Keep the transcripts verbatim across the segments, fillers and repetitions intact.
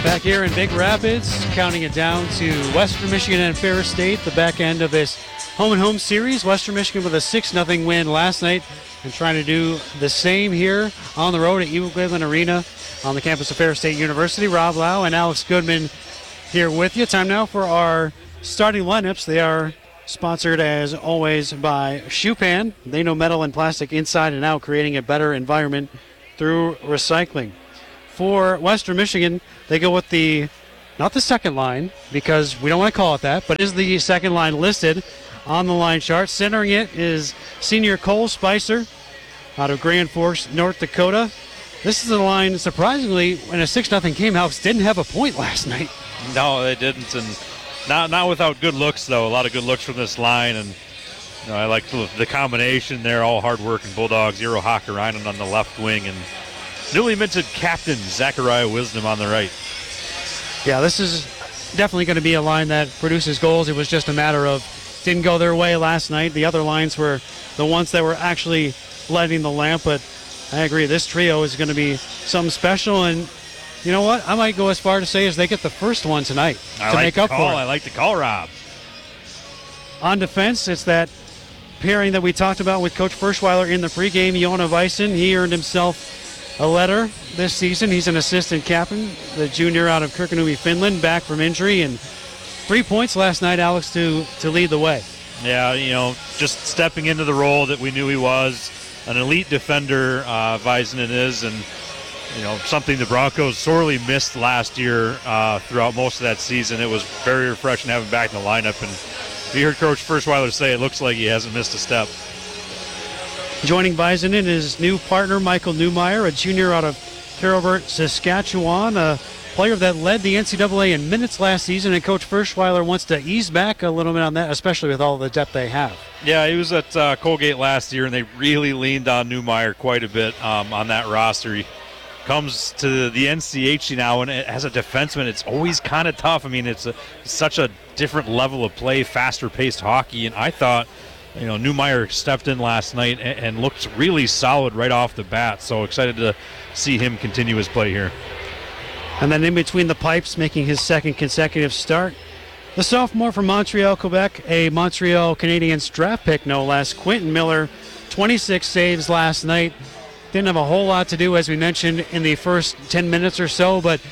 Back here in Big Rapids, counting it down to Western Michigan and Ferris State, the back end of this home and home series. Western Michigan with a six nothing win last night and trying to do the same here on the road at Eagle Cleveland Arena on the campus of Ferris State University. Rob Lau and Alex Goodman here with you. Time now for our starting lineups. They are sponsored as always by Schupan. They know metal and plastic inside and out, creating a better environment through recycling. For Western Michigan, they go with the, not the second line, because we don't want to call it that, but is the second line listed on the line chart. Centering it is senior Cole Spicer out of Grand Forks, North Dakota. This is a line, surprisingly, in a six nothing game, Alex didn't have a point last night. No, they didn't, and not not without good looks, though. A lot of good looks from this line, and you know, I like the combination there, all hard-working Bulldogs. Eero Hakkarainen on the left wing, and newly minted captain Zachariah Wisdom on the right. Yeah, this is definitely going to be a line that produces goals. It was just a matter of didn't go their way last night. The other lines were the ones that were actually lighting the lamp, but I agree. This trio is going to be something special, and you know what? I might go as far to say as they get the first one tonight I to like make the up call. for it. I like the call, Rob. On defense, it's that pairing that we talked about with Coach Ferschweiler in the pregame. Jona Weisen, he earned himself a letter this season. He's an assistant captain, the junior out of Kirkkonummi, Finland, back from injury, and three points last night, Alex, to, to lead the way. Yeah, you know, just stepping into the role that we knew he was. An elite defender, uh, Weisenen is, and, you know, something the Broncos sorely missed last year uh, throughout most of that season. It was very refreshing to have him back in the lineup, and you heard Coach Ferschweiler say it looks like he hasn't missed a step. Joining Weisenen is new partner Michael Newmeyer, a junior out of Carrowbert, Saskatchewan, a player that led the N C double A in minutes last season, and Coach Ferschweiler wants to ease back a little bit on that, especially with all the depth they have. Yeah, he was at uh, Colgate last year, and they really leaned on Newmeyer quite a bit um, on that roster. He comes to the N C H C now, and as a defenseman, it's always kind of tough. I mean, it's a, such a different level of play, faster-paced hockey, and I thought, you know, Newmeyer stepped in last night and, and looked really solid right off the bat, so excited to see him continue his play here. And then in between the pipes, making his second consecutive start, the sophomore from Montreal, Quebec, a Montreal Canadiens draft pick, no less, Quentin Miller, twenty-six saves last night. Didn't have a whole lot to do, as we mentioned, in the first ten minutes or so, but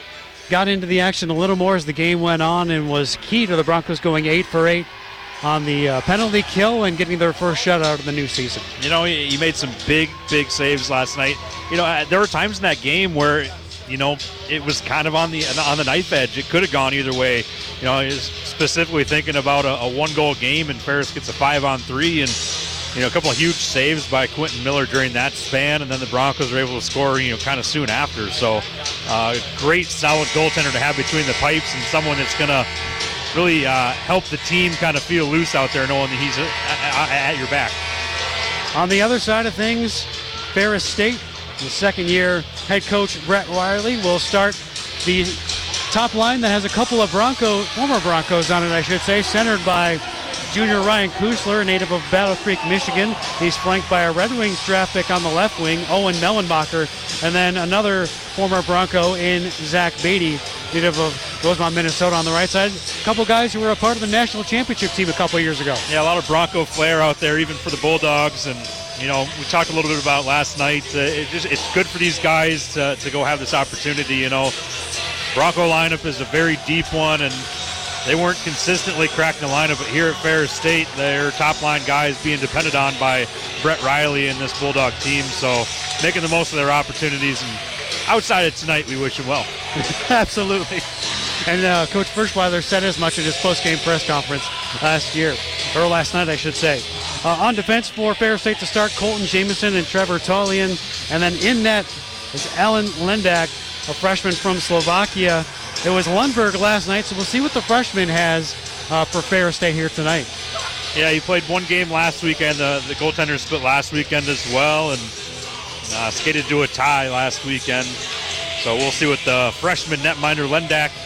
got into the action a little more as the game went on and was key to the Broncos going eight for eight on the uh, penalty kill and getting their first shutout of the new season. You know, he, he made some big, big saves last night. You know, uh, there were times in that game where, you know, it was kind of on the on the knife edge. It could have gone either way. You know, he was specifically thinking about a, a one-goal game, and Ferris gets a five-on-three, and, you know, a couple of huge saves by Quentin Miller during that span, and then the Broncos were able to score, you know, kind of soon after. So, uh, great, solid goaltender to have between the pipes, and someone that's going to really uh, help the team kind of feel loose out there, knowing that he's at, at your back. On the other side of things, Ferris State, the second-year head coach Brett Riley will start the top line that has a couple of Bronco, former Broncos on it, I should say, centered by junior Ryan Kusler, a native of Battle Creek, Michigan. He's flanked by a Red Wings draft pick on the left wing, Owen Mellenbacher, and then another former Bronco in Zach Beatty, native of Rosemont, Minnesota on the right side. A couple guys who were a part of the national championship team a couple of years ago. Yeah, a lot of Bronco flair out there, even for the Bulldogs, and you know, we talked a little bit about last night. Uh, it just, it's good for these guys to, to go have this opportunity. You know, Bronco lineup is a very deep one, and they weren't consistently cracking the lineup. But here at Ferris State, their top line guys being depended on by Brett Riley and this Bulldog team. So making the most of their opportunities. And outside of tonight, we wish them well. Absolutely. And uh, Coach Ferschweiler said as much at his post-game press conference last year, or last night, I should say. Uh, on defense for Ferris State to start, Colton Jamieson and Trevor Tolian. And then in net is Alan Lendak, a freshman from Slovakia. It was Lundberg last night, so we'll see what the freshman has uh, for Ferris State here tonight. Yeah, he played one game last weekend. Uh, the goaltender split last weekend as well, and uh, skated to a tie last weekend. So we'll see what the freshman netminder Lendak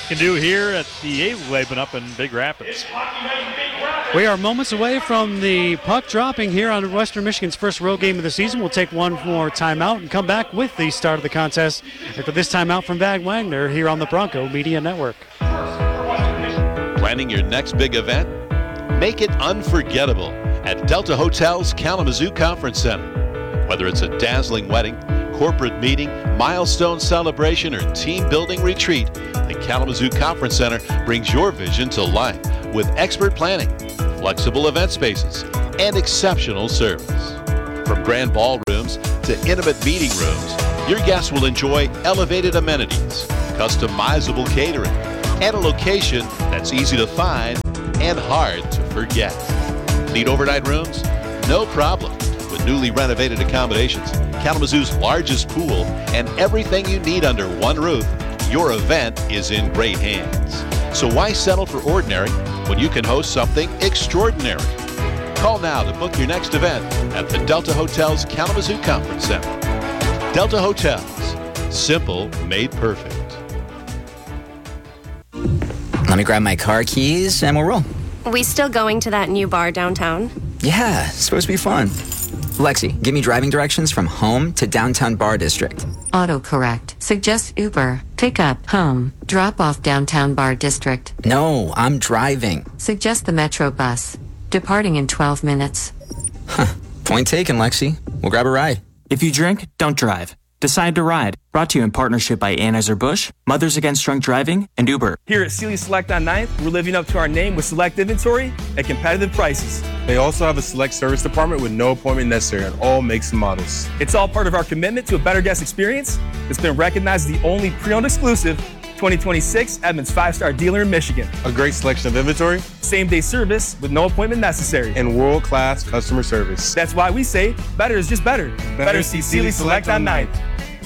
can do here at the A-Weben up in Big Rapids. We are moments away from the puck dropping here on Western Michigan's first road game of the season. We'll take one more timeout and come back with the start of the contest after this timeout from Vag Wagner here on the Bronco Media Network. Planning your next big event? Make it unforgettable at Delta Hotels Kalamazoo Conference Center. Whether it's a dazzling wedding, corporate meeting, milestone celebration, or team building retreat, the Kalamazoo Conference Center brings your vision to life with expert planning, flexible event spaces, and exceptional service. From grand ballrooms to intimate meeting rooms, your guests will enjoy elevated amenities, customizable catering, and a location that's easy to find and hard to forget. Need overnight rooms? No problem. With newly renovated accommodations, Kalamazoo's largest pool, and everything you need under one roof, your event is in great hands. So why settle for ordinary when you can host something extraordinary? Call now to book your next event at the Delta Hotels Kalamazoo Conference Center. Delta Hotels. Simple made perfect. Let me grab my car keys and we'll roll. We still going to that new bar downtown? Yeah, it's supposed to be fun. Lexi, give me driving directions from home to downtown Bar District. Autocorrect. Suggest Uber. Pick up, home. Drop off downtown Bar District. No, I'm driving. Suggest the Metro bus. Departing in twelve minutes. Huh. Point taken, Lexi. We'll grab a ride. If you drink, don't drive. Decide to ride. Brought to you in partnership by Anheuser-Busch, Mothers Against Drunk Driving, and Uber. Here at Sealy Select on ninth, we're living up to our name with select inventory at competitive prices. They also have a select service department with no appointment necessary on all makes and models. It's all part of our commitment to a better guest experience that's been recognized as the only pre-owned exclusive twenty twenty-six Edmunds five-star dealer in Michigan. A great selection of inventory, same-day service with no appointment necessary, and world-class customer service. That's why we say better is just better. Better, better see Sealy Select on ninth.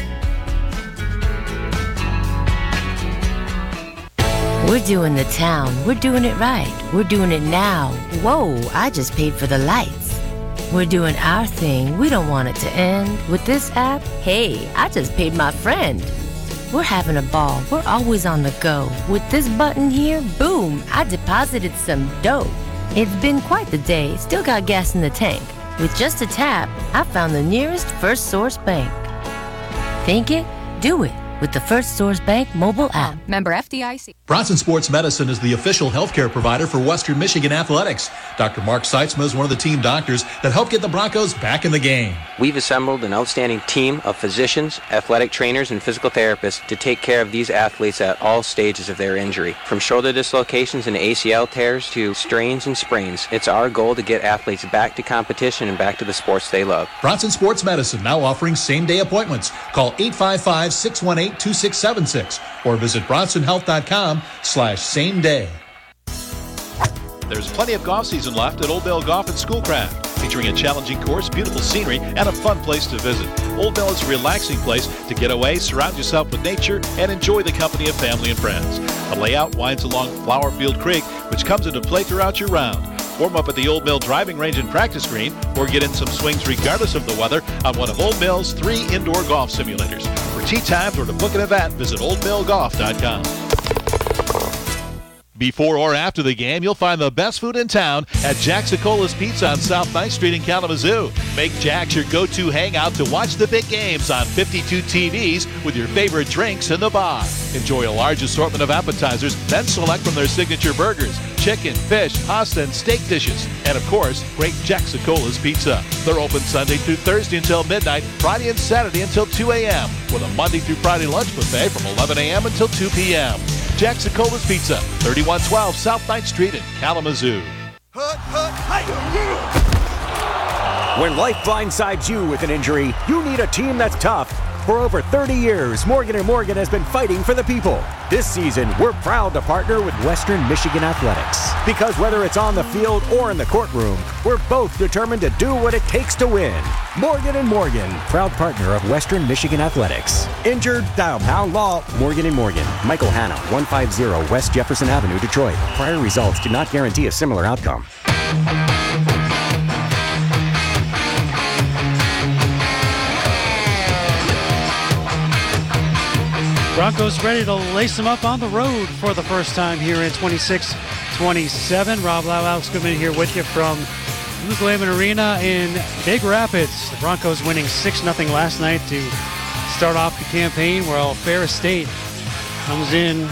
We're doing the town. We're doing it right. We're doing it now. Whoa, I just paid for the lights. We're doing our thing. We don't want it to end. With this app, hey, I just paid my friend. We're having a ball. We're always on the go. With this button here, boom, I deposited some dough. It's been quite the day. Still got gas in the tank. With just a tap, I found the nearest First Source Bank. Think it? Do it. With the First Source Bank mobile app. Member F D I C. Bronson Sports Medicine is the official healthcare provider for Western Michigan Athletics. Doctor Mark Seitzma is one of the team doctors that help get the Broncos back in the game. We've assembled an outstanding team of physicians, athletic trainers, and physical therapists to take care of these athletes at all stages of their injury. From shoulder dislocations and A C L tears to strains and sprains, it's our goal to get athletes back to competition and back to the sports they love. Bronson Sports Medicine now offering same-day appointments. Call eight five five, six one eight, two six seven six or visit bronson health dot com slash same day. There's plenty of golf season left at Old Bell Golf and Schoolcraft, featuring a challenging course, beautiful scenery, and a fun place to visit. Old Bell is a relaxing place to get away, surround yourself with nature, and enjoy the company of family and friends. The layout winds along Flowerfield Creek, which comes into play throughout your round. Warm up at the Old Mill driving range and practice green, or get in some swings regardless of the weather on one of Old Mill's three indoor golf simulators. For tee times or to book an event, visit old mill golf dot com. Before or after the game, you'll find the best food in town at Jack's Cola's Pizza on South ninth Street in Kalamazoo. Make Jack's your go-to hangout to watch the big games on fifty-two T Vs with your favorite drinks in the bar. Enjoy a large assortment of appetizers, then select from their signature burgers, chicken, fish, pasta, and steak dishes. And of course, great Jack's Cola's Pizza. They're open Sunday through Thursday until midnight, Friday and Saturday until two a.m. with a Monday through Friday lunch buffet from eleven a.m. until two p.m. Jack's Cola's Pizza, thirty-one twelve South ninth Street in Kalamazoo. When life blindsides you with an injury, you need a team that's tough. For over thirty years, Morgan and Morgan has been fighting for the people. This season, we're proud to partner with Western Michigan Athletics. Because whether it's on the field or in the courtroom, we're both determined to do what it takes to win. Morgan and Morgan, proud partner of Western Michigan Athletics. Injured? Dial Pound Law. Morgan and Morgan. Michael Hanna, one fifty West Jefferson Avenue, Detroit. Prior results do not guarantee a similar outcome. Broncos ready to lace them up on the road for the first time here in twenty-six twenty-seven. Rob Lau, Alex Goodman here with you from Lululemon Arena in Big Rapids. The Broncos winning six nothing last night to start off the campaign, while Ferris State comes in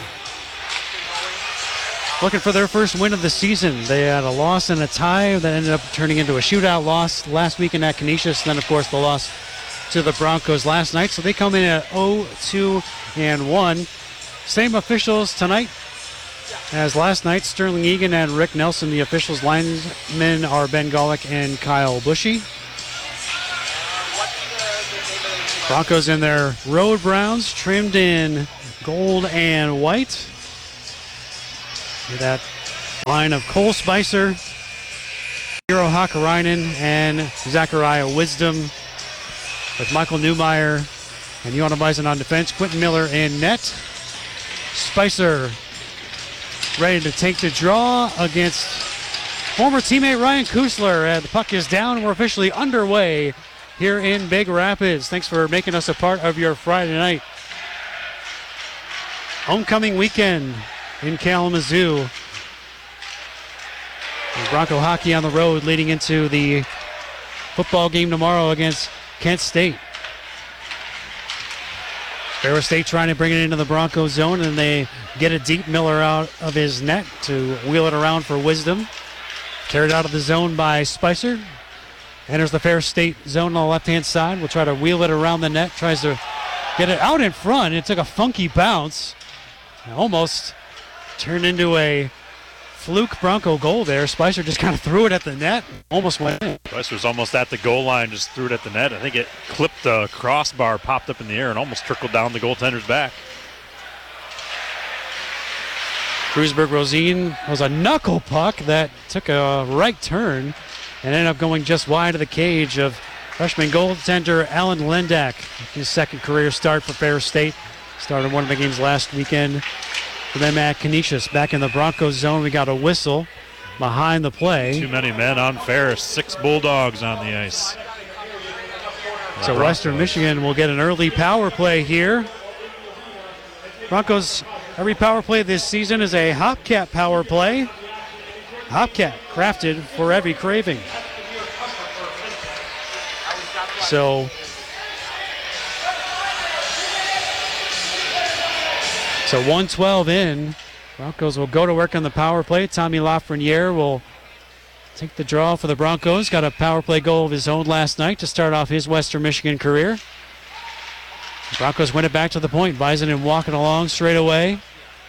looking for their first win of the season. They had a loss and a tie that ended up turning into a shootout loss last weekend at Canisius. Then, of course, the loss to the Broncos last night. So they come in at oh two and one. Same officials tonight as last night. Sterling Egan and Rick Nelson. The officials linesmen are Ben Golick and Kyle Bushy. Broncos in their road browns, trimmed in gold and white. That line of Cole Spicer, Hiro Hakarainen, and Zachariah Wisdom, with Michael Newmeyer and Johanna Bison on defense. Quentin Miller in net. Spicer ready to take the draw against former teammate Ryan Kusler. And the puck is down. We're officially underway here in Big Rapids. Thanks for making us a part of your Friday night homecoming weekend in Kalamazoo. And Bronco hockey on the road leading into the football game tomorrow against Kent State. Ferris State trying to bring it into the Bronco zone, and they get a deep Miller out of his net to wheel it around for Wisdom. Carried out of the zone by Spicer. Enters the Ferris State zone on the left-hand side. Will try to wheel it around the net. Tries to get it out in front. It took a funky bounce. Almost turned into a fluke Bronco goal there. Spicer just kind of threw it at the net. Almost went in. Spicer was almost at the goal line, just threw it at the net. I think it clipped the crossbar, popped up in the air, and almost trickled down the goaltender's back. Kreuzberg-Rosine was a knuckle puck that took a right turn and ended up going just wide of the cage of freshman goaltender Alan Lendak. His second career start for Ferris State. Started one of the games last weekend for them at Canisius. Back in the Broncos zone, we got a whistle behind the play. Too many men on Ferris. Six Bulldogs on the ice. So Broncos. Western Michigan will get an early power play here. Broncos, every power play this season is a Hopcat power play. Hopcat, crafted for every craving. So, so one twelve in. Broncos will go to work on the power play. Tommy Lafreniere will take the draw for the Broncos. Got a power play goal of his own last night to start off his Western Michigan career. The Broncos win it back to the point. Bison and walking along straight away.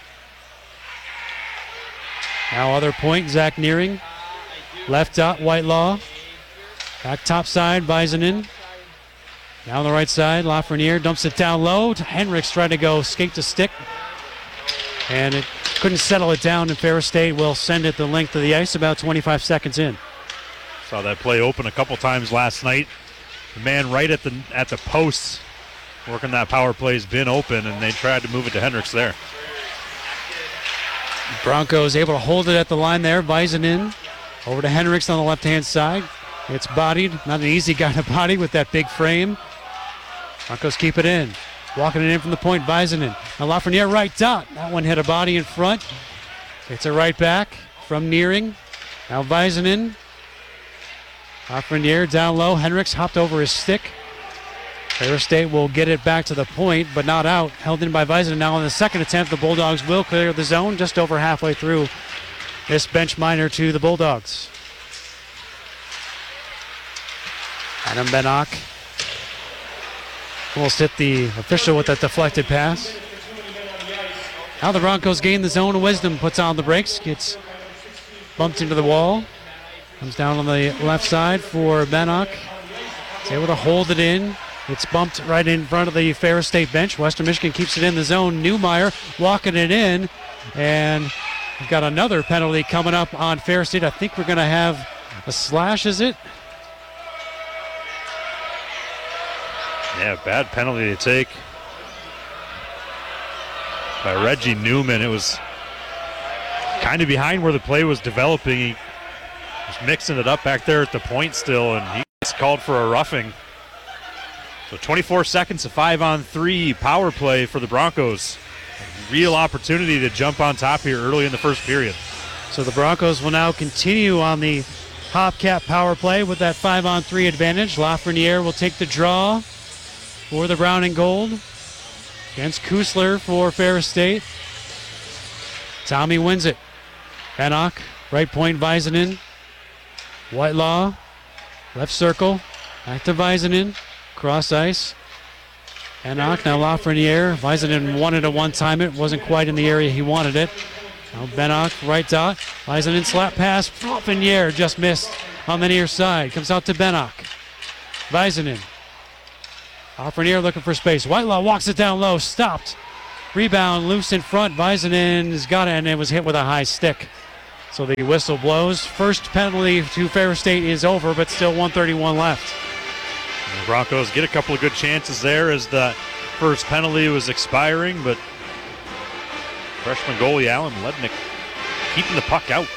Now other point, Zach Nearing. Left dot, Whitelaw. Back top side, Bisonin. Down the right side, Lafreniere dumps it down low. Henricks tried to go skate to stick. And it couldn't settle it down, and Ferris State will send it the length of the ice about twenty-five seconds in. Saw that play open a couple times last night. The man right at the at the posts working that power play has been open, and they tried to move it to Henricks there. Broncos able to hold it at the line there. Bison in. Over to Henricks on the left-hand side. It's bodied. Not an easy guy to body with that big frame. Broncos keep it in. Walking it in from the point, Bison in. Now Lafreniere right dot. That one hit a body in front. It's a right back from Nearing. Now Bison in. Lafreniere down low. Henricks hopped over his stick. Ferris State will get it back to the point, but not out. Held in by Bison. Now on the second attempt, the Bulldogs will clear the zone just over halfway through this bench minor to the Bulldogs. Adam Bennock almost hit the official with that deflected pass. Now the Broncos gain the zone. Wisdom puts on the brakes, gets bumped into the wall. Comes down on the left side for Bennock. He's able to hold it in. It's bumped right in front of the Ferris State bench. Western Michigan keeps it in the zone. Newmeyer walking it in. And we've got another penalty coming up on Ferris State. I think we're going to have a slash, is it? Yeah, bad penalty to take by Reggie Newman. It was kind of behind where the play was developing. He was mixing it up back there at the point still, and he just called for a roughing. So twenty-four seconds, a five on three power play for the Broncos. Real opportunity to jump on top here early in the first period. So the Broncos will now continue on the Hopcat power play with that five on three advantage. Lafreniere will take the draw for the brown and gold against Kusler for Ferris State. Tommy wins it. Bannock, right point, Visenen. Whitelaw, left circle, back to Visenen, cross ice. Bannock, now Lafreniere. Visenen wanted to one-time it, wasn't quite in the area he wanted it. Now Bannock, right dot. Visenen slap pass. Lafreniere just missed on the near side. Comes out to Bannock. Visenen. Lafreniere looking for space. Whitelaw walks it down low. Stopped. Rebound loose in front. Visenen's got it, and it was hit with a high stick. So the whistle blows. First penalty to Ferris State is over, but still one thirty-one left. And the Broncos get a couple of good chances there as the first penalty was expiring, but freshman goalie Alan Lednick keeping the puck out.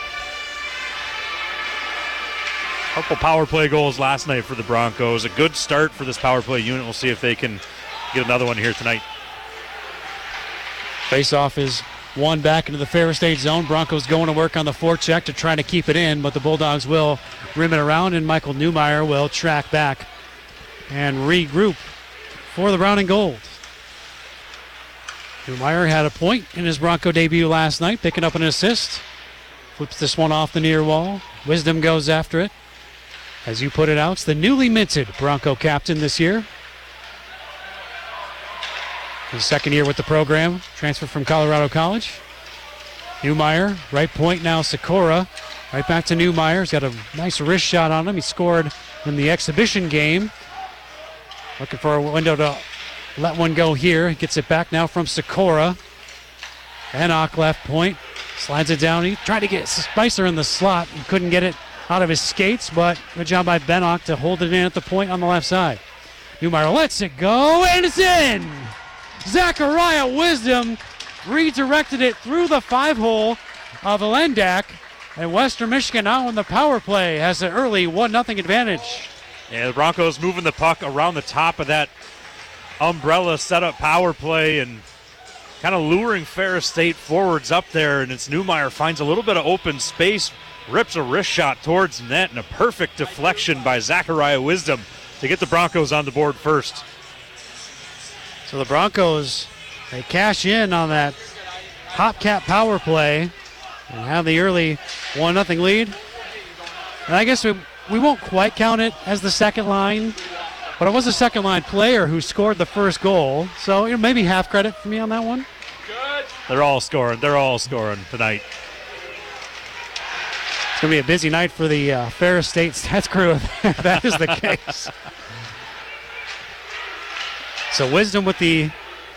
Couple power play goals last night for the Broncos. A good start for this power play unit. We'll see if they can get another one here tonight. Face-off is one back into the Ferris State zone. Broncos going to work on the forecheck to try to keep it in, but the Bulldogs will rim it around, and Michael Newmeyer will track back and regroup for the brown and gold. Newmeyer had a point in his Bronco debut last night, picking up an assist. Flips this one off the near wall. Wisdom goes after it. As you put it out, it's the newly minted Bronco captain this year. His second year with the program, transferred from Colorado College. Newmeyer, right point now, Sikora. Right back to Newmeyer. He's got a nice wrist shot on him. He scored in the exhibition game. Looking for a window to let one go here. He gets it back now from Sikora. Bannock left point. Slides it down. He tried to get Spicer in the slot. He couldn't get it out of his skates, but good job by Bannock to hold it in at the point on the left side. Newmeyer lets it go, and it's in! Zachariah Wisdom redirected it through the five-hole of Lendak, and Western Michigan now in the power play has an early one nothing advantage. Yeah, the Broncos moving the puck around the top of that umbrella setup power play and kind of luring Ferris State forwards up there, and it's Newmeyer finds a little bit of open space, rips a wrist shot towards net, and a perfect deflection by Zachariah Wisdom to get the Broncos on the board first. So the Broncos, they cash in on that Hopcat power play and have the early one nothing lead. And I guess we, we won't quite count it as the second line, but it was a second line player who scored the first goal. So you know, maybe half credit for me on that one. They're all scoring. They're all scoring tonight. It's going to be a busy night for the uh, Ferris State stats crew if that is the case. So Wisdom with the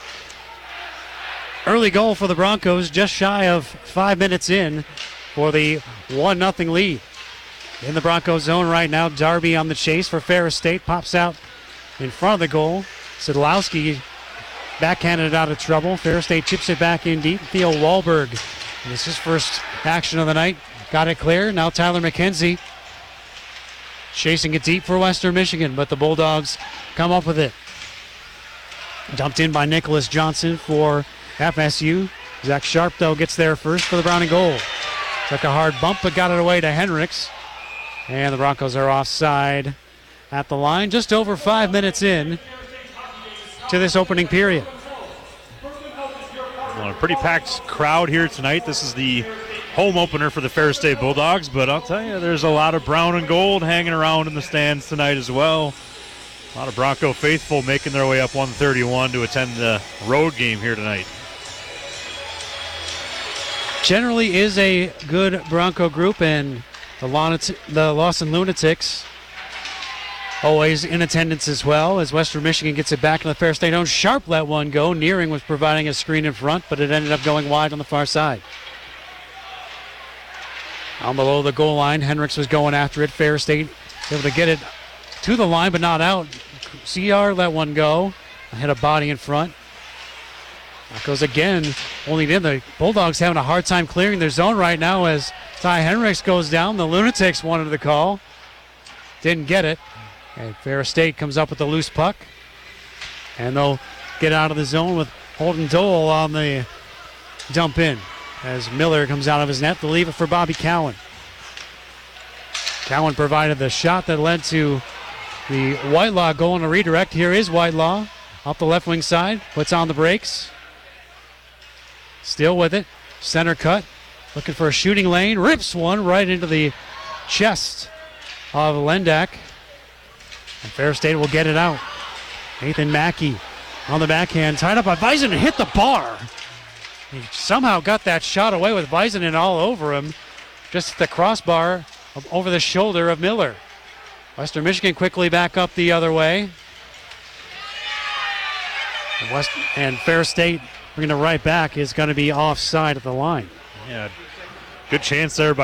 early goal for the Broncos, just shy of five minutes in for the one nothing lead. In the Broncos zone right now, Darby on the chase for Ferris State. Pops out in front of the goal. Sidlowski backhanded it out of trouble. Ferris State chips it back in deep. Theo Wahlberg, and it's his first action of the night. Got it clear. Now Tyler McKenzie chasing it deep for Western Michigan, but the Bulldogs come up with it. Dumped in by Nicholas Johnson for F S U. Zach Sharp, though, gets there first for the brown and gold. Took a hard bump, but got it away to Hendricks. And the Broncos are offside at the line. Just over five minutes in to this opening period. Well, a pretty packed crowd here tonight. This is the home opener for the Ferris State Bulldogs, but I'll tell you, there's a lot of brown and gold hanging around in the stands tonight as well. A lot of Bronco faithful making their way up one thirty-one to attend the road game here tonight. Generally is a good Bronco group, and the, Lunat- the Lawson Lunatics always in attendance as well as Western Michigan gets it back in the Ferris State own. Sharp let one go. Nearing was providing a screen in front, but it ended up going wide on the far side. Down below the goal line, Hendricks was going after it. Ferris State able to get it to the line, but not out. C R let one go. Hit a body in front. That goes again. Only in the Bulldogs having a hard time clearing their zone right now as Ty Hendricks goes down. The Lunatics wanted the call. Didn't get it. And Ferris State comes up with the loose puck. And they'll get out of the zone with Holden Dole on the dump in. As Miller comes out of his net, they'll leave it for Bobby Cowan. Cowan provided the shot that led to the Whitelaw goal on a redirect. Here is Whitelaw up the left wing side, puts on the brakes. Still with it, center cut, looking for a shooting lane, rips one right into the chest of Lendak. And Fair State will get it out. Nathan Mackey on the backhand, tied up by Bison and hit the bar. He somehow got that shot away with Bison all over him, just at the crossbar over the shoulder of Miller. Western Michigan quickly back up the other way. And, West, and Fair State bringing it right back is going to be offside at the line. Yeah, good chance there by